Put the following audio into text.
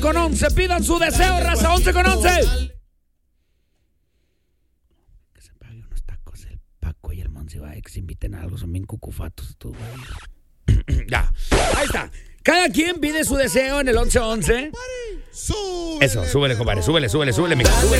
con 11, pidan su deseo, raza, 11 con 11. Que se pague unos tacos el Paco y el Monsiváis, inviten a algo, son bien cucufatos tú, güey. Ya, ahí está. Cada quien pide su deseo en el 1111. Eso, súbele, compadre, súbele, mija, súbele.